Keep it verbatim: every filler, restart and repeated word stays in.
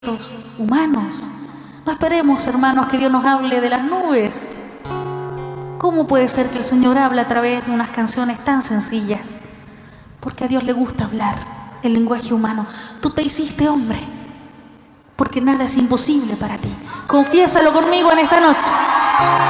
humanos. No esperemos, hermanos, que Dios nos hable de las nubes. ¿Cómo puede ser que el Señor hable a través de unas canciones tan sencillas? Porque a Dios le gusta hablar el lenguaje humano. Tú te hiciste hombre, porque nada es imposible para ti. Confiésalo conmigo en esta noche.